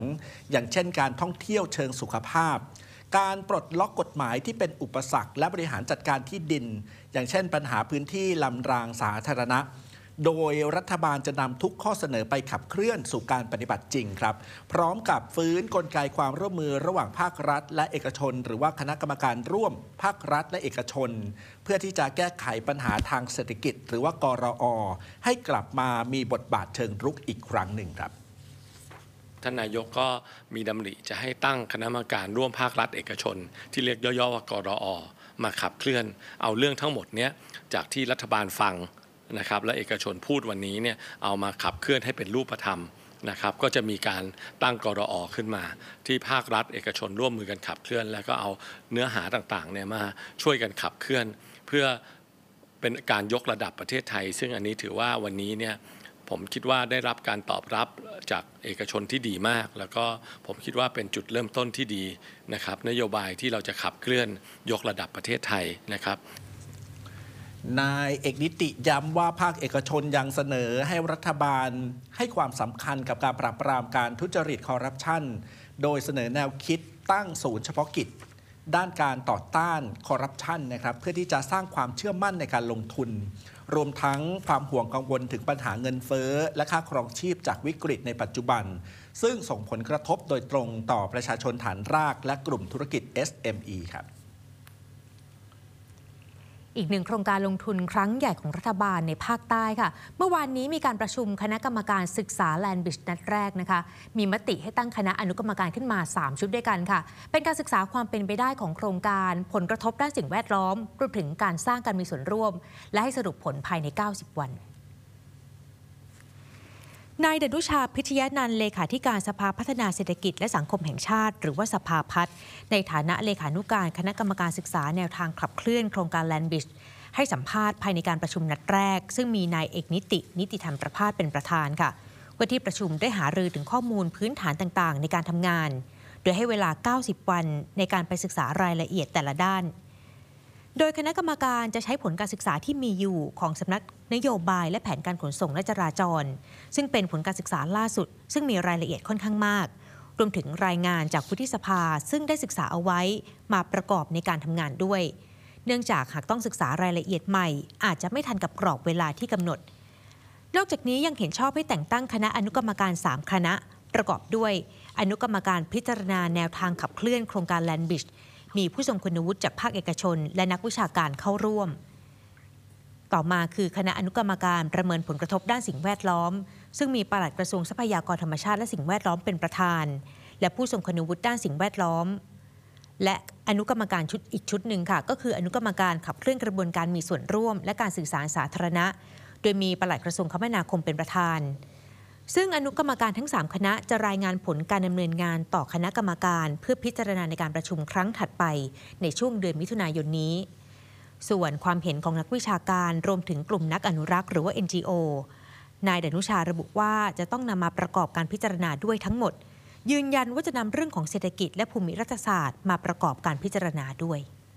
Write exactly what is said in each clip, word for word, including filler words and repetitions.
อย่างเช่นการท่องเที่ยวเชิงสุขภาพการปลดล็อกกฎหมายที่เป็นอุปสรรคและบริหารจัดการที่ดินอย่างเช่นปัญหาพื้นที่ลำรางสาธารณะโดยรัฐบาลจะนำทุกข้อเสนอไปขับเคลื่อนสู่การปฏิบัติจริงครับพร้อมกับฟื้นกลไกความร่วมมือระหว่างภาครัฐและเอกชนหรือว่าคณะกรรมการร่วมภาครัฐและเอกชนเพื่อที่จะแก้ไขปัญหาทางเศรษฐกิจหรือว่ากรอ.ให้กลับมามีบทบาทเชิงรุกอีกครั้งหนึ่งครับท่านนายกก็มีดำริจะให้ตั้งคณะกรรมการร่วมภาครัฐเอกชนที่เรียกย่อๆว่ากรอ.มาขับเคลื่อนเอาเรื่องทั้งหมดเนี้ยจากที่รัฐบาลฟังนะครับและเอกชนพูดวันนี้เนี่ยเอามาขับเคลื่อนให้เป็นรูปธรรมนะครับก็จะมีการตั้งกรอ.ขึ้นมาที่ภาครัฐเอกชนร่วมมือกันขับเคลื่อนแล้วก็เอาเนื้อหาต่างๆเนี่ยมาช่วยกันขับเคลื่อนเพื่อเป็นการยกระดับประเทศไทยซึ่งอันนี้ถือว่าวันนี้เนี่ยผมคิดว่าได้รับการตอบรับจากเอกชนที่ดีมากแล้วก็ผมคิดว่าเป็นจุดเริ่มต้นที่ดีนะครับนโยบายที่เราจะขับเคลื่อนยกระดับประเทศไทยนะครับนายเอกนิติย้ำว่าภาคเอกชนยังเสนอให้รัฐบาลให้ความสำคัญกับการปราบปรามการทุจริตคอร์รัปชันโดยเสนอแนวคิดตั้งศูนย์เฉพาะกิจด้านการต่อต้านคอร์รัปชันนะครับเพื่อที่จะสร้างความเชื่อมั่นในการลงทุนรวมทั้งความห่วงกังวลถึงปัญหาเงินเฟ้อและค่าครองชีพจากวิกฤตในปัจจุบันซึ่งส่งผลกระทบโดยตรงต่อประชาชนฐานรากและกลุ่มธุรกิจ เอส เอ็ม อี ครับอีกหนึ่งโครงการลงทุนครั้งใหญ่ของรัฐบาลในภาคใต้ค่ะเมื่อวานนี้มีการประชุมคณะกรรมการศึกษาแลนด์บริดจ์นัดแรกนะคะมีมติให้ตั้งคณะอนุกรรมการขึ้นมาสามชุดด้วยกันค่ะเป็นการศึกษาความเป็นไปได้ของโครงการผลกระทบด้านสิ่งแวดล้อมรวมถึงการสร้างการมีส่วนร่วมและให้สรุปผลภายในเก้าสิบวันนายดนุชาพิทยานันท์เลขาธิการสภาพัฒนาเศรษฐกิจและสังคมแห่งชาติหรือว่าสภาพัฒน์ในฐานะเลขานุการคณะกรรมการศึกษาแนวทางขับเคลื่อนโครงการแลนด์บริดจ์ให้สัมภาษณ์ภายในการประชุมนัดแรกซึ่งมีนายเอกนิตินิติธรรมประภาสเป็นประธานค่ะว่าที่ประชุมได้หารือถึงข้อมูลพื้นฐานต่างๆในการทำงานโดยให้เวลาเก้าสิบวันในการไปศึกษารายละเอียดแต่ละด้านโดยคณะกรรมการจะใช้ผลการศึกษาที่มีอยู่ของสำนักนโยบายและแผนการขนส่งและจราจรซึ่งเป็นผลการศึกษาล่าสุดซึ่งมีรายละเอียดค่อนข้างมากรวมถึงรายงานจากวุฒิสภาซึ่งได้ศึกษาเอาไว้มาประกอบในการทำงานด้วยเนื่องจากหากต้องศึกษารายละเอียดใหม่อาจจะไม่ทันกับกรอบเวลาที่กำหนดนอกจากนี้ยังเห็นชอบให้แต่งตั้งคณะอนุกรรมการสามคณะประกอบด้วยอนุกรรมการพิจารณาแนวทางขับเคลื่อนโครงการแลนด์บริดจ์มีผู้ทรงคุณวุฒิจากภาคเอกชนและนักวิชาการเข้าร่วมต่อมาคือคณะอนุกรรมการประเมินผลกระทบด้านสิ่งแวดล้อมซึ่งมีปลัดกระทรวงทรัพยากรธรรมชาติและสิ่งแวดล้อมเป็นประธานและผู้ทรงคุณวุฒิด้านสิ่งแวดล้อมและอนุกรรมการชุดอีกชุดหนึ่งค่ะก็คืออนุกรรมการขับเคลื่อนกระบวนการมีส่วนร่วมและการสื่อสารสาธารณะโดยมีปลัดกระทรวงคมนาคมเป็นประธานซึ่งอนุกรรมการทั้งสามคณะจะรายงานผลการดำเนินงานต่อคณะกรรมการเพื่อพิจารณาในการประชุมครั้งถัดไปในช่วงเดือนมิถุนายนนี้ส่วนความเห็นของนักวิชาการรวมถึงกลุ่มนักอนุรักษ์หรือว่า เอ็น จี โอ นายดนุชาระบุว่าจะต้องนำมาประกอบการพิจารณาด้วยทั้งหมดยืนยันว่าจะนำเรื่องของเศรษฐกิจและภูมิรัฐศาสตร์มาประกอบการพิจารณาด้วย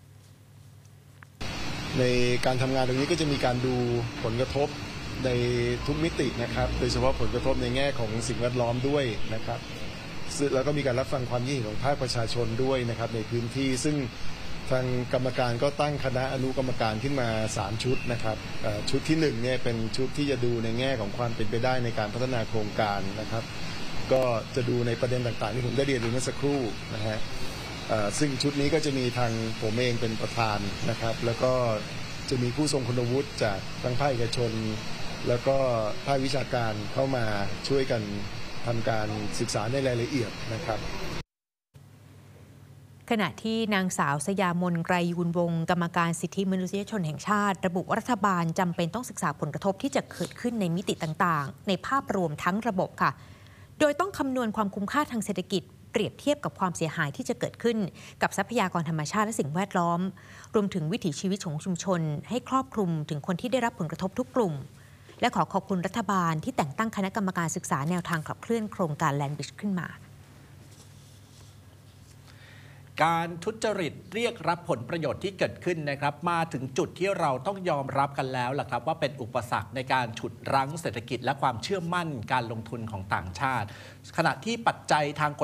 ในการทำงานตรงนี้ก็จะมีการดูผลกระทบในทุกมิตินะครับโดยเฉพาะผลกระทบในแง่ของสิ่งแวดล้อมด้วยนะครับแล้วก็มีการรับฟังความคิดเห็นของภาคประชาชนด้วยนะครับในพื้นที่ซึ่งทางกรรมการก็ตั้งคณะอนุกรรมการขึ้นมาสามชุดนะครับชุดที่หนึ่งเนี่ยเป็นชุดที่จะดูในแง่ของความเป็นไปได้ในการพัฒนาโครงการนะครับก็จะดูในประเด็นต่างๆที่ผมได้เรียนไปเมื่อสักครู่นะฮะซึ่งชุดนี้ก็จะมีทางผมเองเป็นประธานนะครับแล้วก็จะมีผู้ทรงคุณวุฒิจากทั้งภาคเอกชนแล้วก็ภาควิชาการเข้ามาช่วยกันทำการศึกษาในรายละเอียดนะครับขณะที่นางสาวสยามนไกรยูนวงศ์กรรมการสิทธิมนุษยชนแห่งชาติระบุว่ารัฐบาลจำเป็นต้องศึกษาผลกระทบที่จะเกิดขึ้นในมิติต่างๆในภาพรวมทั้งระบบค่ะโดยต้องคำนวณความคุ้มค่าทางเศรษฐกิจเปรียบเทียบกับความเสียหายที่จะเกิดขึ้นกับทรัพยากรธรรมชาติและสิ่งแวดล้อมรวมถึงวิถีชีวิตของชุมชนให้ครอบคลุมถึงคนที่ได้รับผลกระทบทุกกลุ่มและขอขอบคุณรัฐบาลที่แต่งตั้งคณะกรรมการศึกษาแนวทางขับเคลื่อนโครงการแลนด์บริดจ์ขึ้นมาการทุจริตเรียกรับผลประโยชน์ที่เกิดขึ้นนะครับมาถึงจุดที่เราต้องยอมรับกันแล้วล่ะครับว่าเป็นอุปสรรคในการฉุดรั้งเศรษฐกิจและความเชื่อมั่นการลงทุนของต่างชาติขณะที่ปัจจัยทาง